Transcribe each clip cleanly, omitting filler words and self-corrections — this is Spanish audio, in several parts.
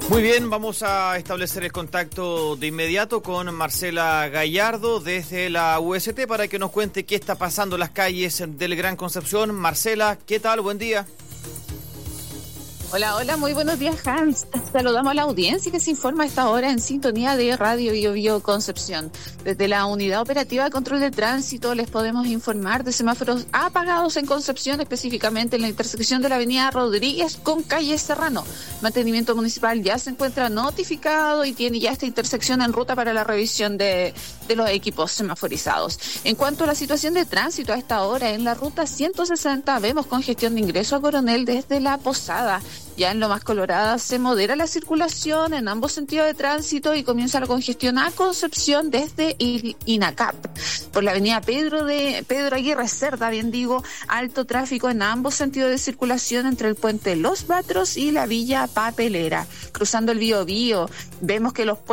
Muy bien, vamos a establecer el contacto de inmediato con Marcela Gallardo desde la UST para que nos cuente qué está pasando en las calles del Gran Concepción. Marcela, ¿qué tal? Buen día. Hola, muy buenos días, Hans. Saludamos a la audiencia que se informa a esta hora en sintonía de Radio Biobío Concepción. Desde la Unidad Operativa de Control de Tránsito les podemos informar de semáforos apagados en Concepción, específicamente en la intersección de la avenida Rodríguez con calle Serrano. Mantenimiento municipal ya se encuentra notificado y tiene ya esta intersección en ruta para la revisión de los equipos semaforizados. En cuanto a la situación de tránsito a esta hora, en la ruta 160 vemos congestión de ingreso a Coronel desde La Posada. Ya en Lomas Coloradas se modera la circulación en ambos sentidos de tránsito y comienza la congestión a Concepción desde INACAP. Por la avenida Pedro Aguirre Cerda, alto tráfico en ambos sentidos de circulación entre el puente Los Batros y la Villa Papelera. Cruzando el Biobío, vemos que los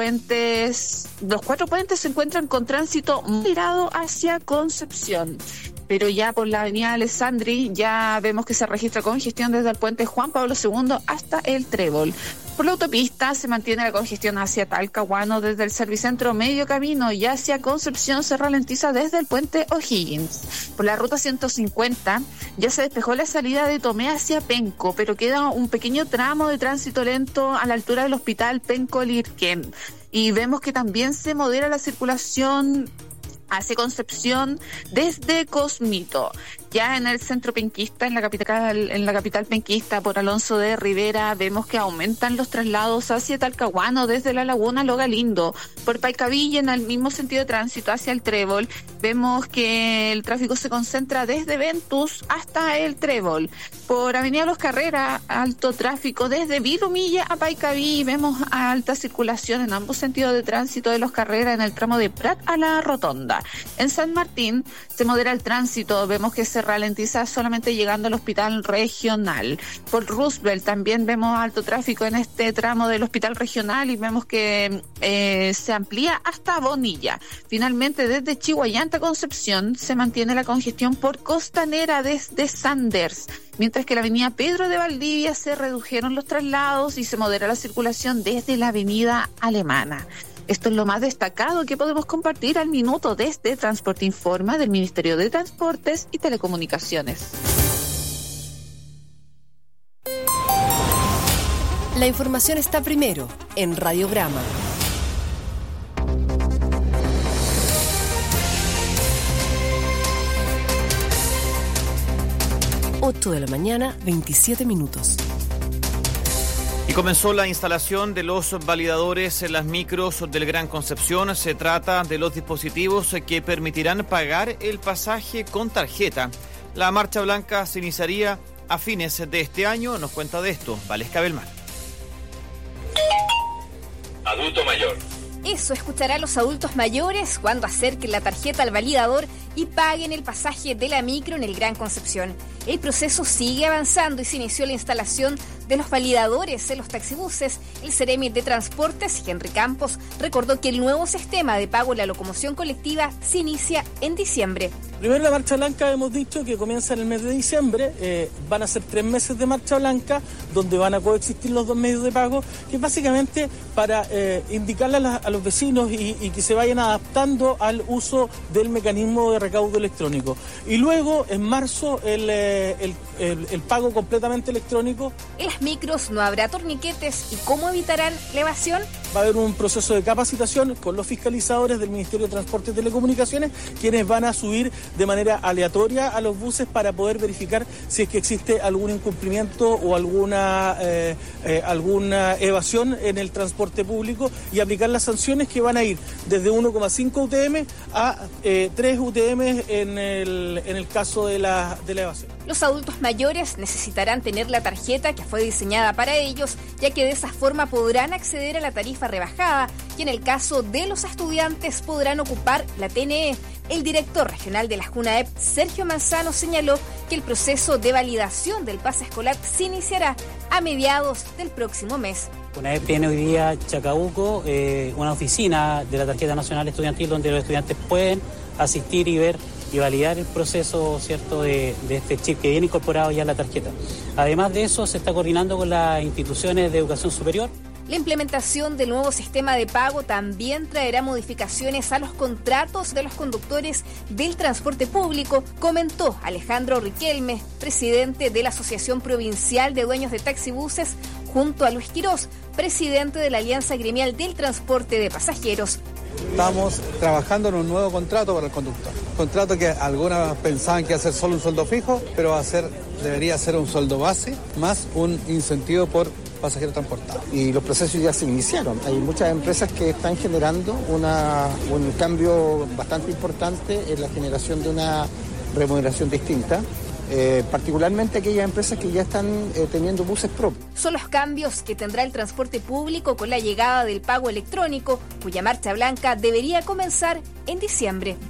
4 puentes se encuentran con tránsito moderado hacia Concepción. Pero ya por la avenida Alessandri ya vemos que se registra congestión desde el puente Juan Pablo II hasta el Trébol. Por la autopista se mantiene la congestión hacia Talcahuano desde el Servicentro Medio Camino y hacia Concepción se ralentiza desde el puente O'Higgins. Por la ruta 150 ya se despejó la salida de Tomé hacia Penco, pero queda un pequeño tramo de tránsito lento a la altura del hospital Penco-Lirquén. Y vemos que también se modera la circulación hacia Concepción desde Cosmito. Ya en el centro penquista, en la capital penquista, por Alonso de Rivera, vemos que aumentan los traslados hacia Talcahuano desde la Laguna Lo Galindo. Por Paicavilla, en el mismo sentido de tránsito hacia el Trébol, vemos que el tráfico se concentra desde Ventus hasta el Trébol. Por Avenida Los Carreras, alto tráfico desde Vilumilla a Paicavilla, vemos alta circulación en ambos sentidos de tránsito de Los Carreras en el tramo de Prat a la Rotonda. En San Martín se modera el tránsito, vemos que se ralentiza solamente llegando al hospital regional. Por Roosevelt también vemos alto tráfico en este tramo del hospital regional y vemos que se amplía hasta Bonilla. Finalmente, desde Chihuayante a Concepción se mantiene la congestión por Costanera desde Sanders, mientras que la avenida Pedro de Valdivia se redujeron los traslados y se modera la circulación desde la avenida Alemana. Esto es lo más destacado que podemos compartir al minuto desde Transporte Informa del Ministerio de Transportes y Telecomunicaciones. La información está primero en Radiograma. 8 de la mañana, 27 minutos. Y comenzó la instalación de los validadores en las micros del Gran Concepción. Se trata de los dispositivos que permitirán pagar el pasaje con tarjeta. La marcha blanca se iniciaría a fines de este año. Nos cuenta de esto Valesca Belmar. Adulto mayor. Eso escuchará a los adultos mayores cuando acerquen la tarjeta al validador y paguen el pasaje de la micro en el Gran Concepción. El proceso sigue avanzando y se inició la instalación de los validadores en los taxibuses. El Ceremi de Transportes, Henry Campos, recordó que el nuevo sistema de pago en la locomoción colectiva se inicia en diciembre. Primero, la marcha blanca hemos dicho que comienza en el mes de diciembre. Van a ser 3 meses de marcha blanca donde van a coexistir los 2 medios de pago, que es básicamente para indicarle a los vecinos y que se vayan adaptando al uso del mecanismo de recaudo electrónico. Y luego, en marzo, el pago completamente electrónico. En las micros no habrá torniquetes. ¿Y cómo evitarán la evasión? Va a haber un proceso de capacitación con los fiscalizadores del Ministerio de Transporte y Telecomunicaciones, quienes van a subir de manera aleatoria a los buses para poder verificar si es que existe algún incumplimiento o alguna evasión en el transporte público y aplicar las sanciones que van a ir desde 1,5 UTM a 3 UTM en el caso de la evasión. Los adultos mayores necesitarán tener la tarjeta que fue diseñada para ellos, ya que de esa forma podrán acceder a la tarifa rebajada y en el caso de los estudiantes podrán ocupar la TNE. El director regional de la JUNAEP, Sergio Manzano, señaló que el proceso de validación del pase escolar se iniciará a mediados del próximo mes. JUNAEP tiene hoy día Chacabuco, una oficina de la tarjeta nacional estudiantil donde los estudiantes pueden asistir y ver y validar el proceso, ¿cierto?, de este chip que viene incorporado ya en la tarjeta. Además de eso, se está coordinando con las instituciones de educación superior. La implementación del nuevo sistema de pago también traerá modificaciones a los contratos de los conductores del transporte público, comentó Alejandro Riquelme, presidente de la Asociación Provincial de Dueños de Taxibuses, junto a Luis Quirós, presidente de la Alianza Gremial del Transporte de Pasajeros. Estamos trabajando en un nuevo contrato para el conductor. Contrato que algunas pensaban que iba a ser solo un sueldo fijo, pero debería ser un sueldo base más un incentivo por pasajero transportado. Y los procesos ya se iniciaron. Hay muchas empresas que están generando un cambio bastante importante en la generación de una remuneración distinta. Particularmente aquellas empresas que ya están teniendo buses propios. Son los cambios que tendrá el transporte público con la llegada del pago electrónico, cuya marcha blanca debería comenzar en diciembre.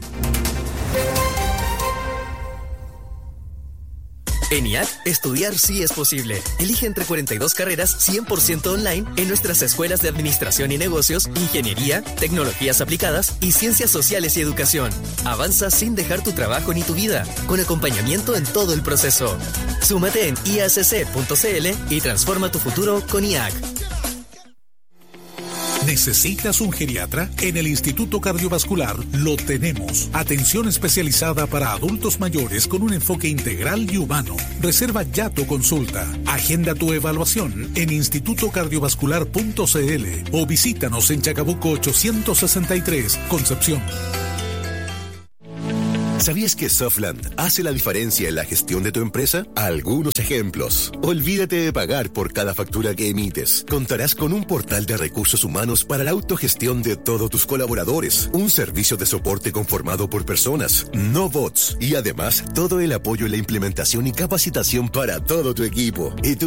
En IAC, estudiar sí es posible. Elige entre 42 carreras 100% online en nuestras escuelas de Administración y Negocios, Ingeniería, Tecnologías Aplicadas y Ciencias Sociales y Educación. Avanza sin dejar tu trabajo ni tu vida, con acompañamiento en todo el proceso. Súmate en iacc.cl y transforma tu futuro con IAC. ¿Necesitas un geriatra? En el Instituto Cardiovascular lo tenemos. Atención especializada para adultos mayores con un enfoque integral y humano. Reserva ya tu consulta. Agenda tu evaluación en institutocardiovascular.cl o visítanos en Chacabuco 863, Concepción. ¿Sabías que Softland hace la diferencia en la gestión de tu empresa? Algunos ejemplos. Olvídate de pagar por cada factura que emites. Contarás con un portal de recursos humanos para la autogestión de todos tus colaboradores. Un servicio de soporte conformado por personas, no bots. Y además, todo el apoyo en la implementación y capacitación para todo tu equipo. Y tu